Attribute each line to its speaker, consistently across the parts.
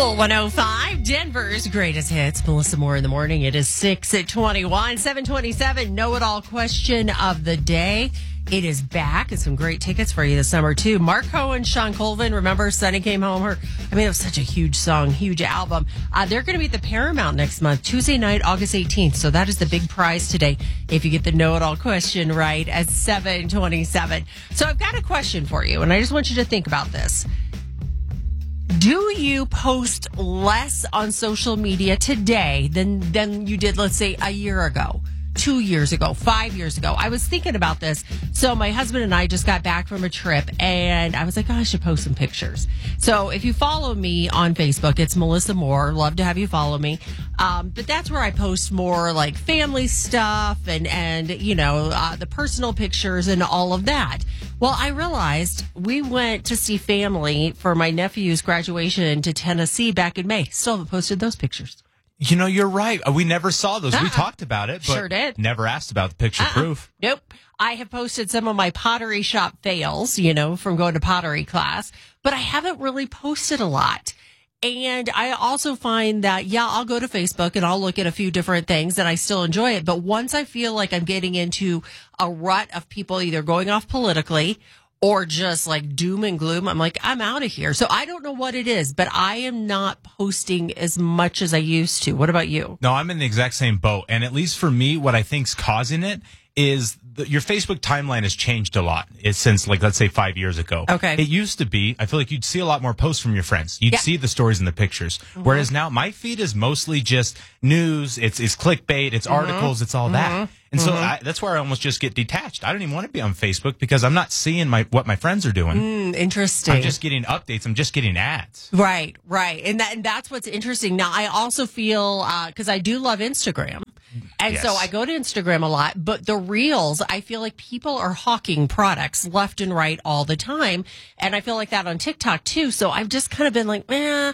Speaker 1: Cool 105, Denver's greatest hits. Melissa Moore in the morning. It is 6:21, 7:27. Know-it-all question of the day. It is back. It's some great tickets for you this summer, too. Mark Cohen, Sean Colvin. Remember, Sunny Came Home? It was such a huge song, huge album. They're going to be at the Paramount next month, Tuesday night, August 18th. So that is the big prize today if you get the know-it-all question right at 7:27. So I've got a question for you, and I just want you to think about this. Do you post less on social media today than you did, let's say, a year ago, 2 years ago, 5 years ago? I was thinking about this. So my husband and I just got back from a trip, and I was like, I should post some pictures. So if you follow me on Facebook, it's Melissa Moore. Love to have you follow me. But that's where I post more like family stuff and the personal pictures and all of that. Well, I realized we went to see family for my nephew's graduation to Tennessee back in May. Still haven't posted those pictures.
Speaker 2: You know, you're right. We never saw those. We talked about it, but
Speaker 1: sure did.
Speaker 2: Never asked about the picture proof.
Speaker 1: Nope. I have posted some of my pottery shop fails, from going to pottery class, but I haven't really posted a lot. And I also find that, I'll go to Facebook and I'll look at a few different things and I still enjoy it. But once I feel like I'm getting into a rut of people either going off politically or just like doom and gloom, I'm like, I'm out of here. So I don't know what it is, but I am not posting as much as I used to. What about you?
Speaker 2: No, I'm in the exact same boat. And at least for me, what I think's causing it is your Facebook timeline has changed a lot since, let's say 5 years ago.
Speaker 1: Okay.
Speaker 2: It used to be, I feel like you'd see a lot more posts from your friends. You'd see the stories and the pictures. Mm-hmm. Whereas now my feed is mostly just news. It's clickbait. It's articles. It's all that. And so that's where I almost just get detached. I don't even want to be on Facebook because I'm not seeing what my friends are doing.
Speaker 1: Interesting.
Speaker 2: I'm just getting updates. I'm just getting ads.
Speaker 1: Right. And that's what's interesting. Now, I also feel, because I do love Instagram. And so I go to Instagram a lot, but the reels, I feel like people are hawking products left and right all the time. And I feel like that on TikTok too. So I've just kind of been like,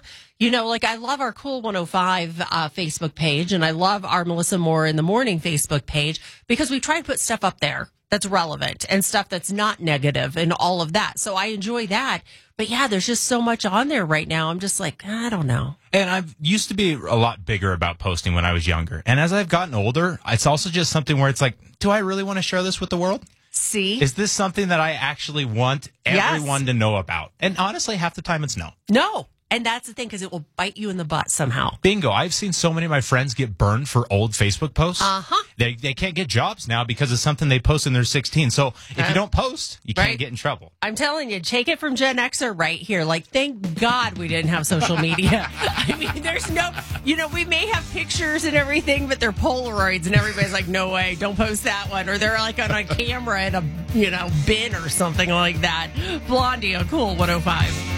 Speaker 1: I love our Cool 105 Facebook page, and I love our Melissa Moore in the Morning Facebook page because we try to put stuff up there that's relevant and stuff that's not negative and all of that. So I enjoy that. But there's just so much on there right now. I'm just like, I don't know.
Speaker 2: And I used to be a lot bigger about posting when I was younger. And as I've gotten older, it's also just something where it's like, do I really want to share this with the world?
Speaker 1: See?
Speaker 2: Is this something that I actually want everyone to know about? And honestly, half the time it's no.
Speaker 1: No. And that's the thing, because it will bite you in the butt somehow.
Speaker 2: Bingo. I've seen so many of my friends get burned for old Facebook posts. They can't get jobs now because of something they posted when they're 16. So if you don't post, you can't get in trouble.
Speaker 1: I'm telling you, take it from Gen Xer right here. Like, thank God we didn't have social media. I mean, there's no, we may have pictures and everything, but they're Polaroids and everybody's like, no way, don't post that one. Or they're like on a camera in a, bin or something like that. Blondie on Cool 105.